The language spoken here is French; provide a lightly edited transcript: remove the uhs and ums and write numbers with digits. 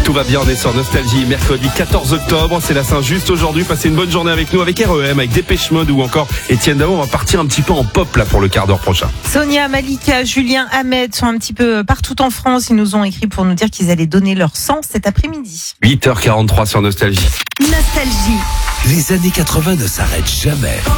Tout va bien, on est sur Nostalgie, mercredi 14 octobre, c'est la Saint-Just aujourd'hui. Passez une bonne journée avec nous, avec REM, avec Dépêche Mode ou encore Étienne Dao. On va partir un petit peu en pop là pour le quart d'heure prochain. Sonia, Malika, Julien, Ahmed sont un petit peu partout en France. Ils nous ont écrit pour nous dire qu'ils allaient donner leur sang cet après-midi. 8h43 sur Nostalgie. Nostalgie. Les années 80 ne s'arrêtent jamais.